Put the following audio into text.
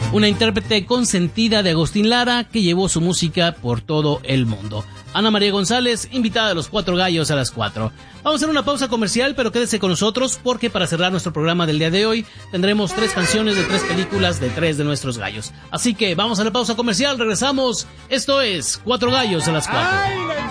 una intérprete consentida de Agustín Lara que llevó su música por todo el mundo. Ana María González, invitada de los Cuatro Gallos a las 4. Vamos a hacer una pausa comercial, pero quédese con nosotros porque para cerrar nuestro programa del día de hoy tendremos 3 canciones de 3 películas de 3 de nuestros gallos. Así que vamos a la pausa comercial, regresamos. Esto es Cuatro Gallos a las 4.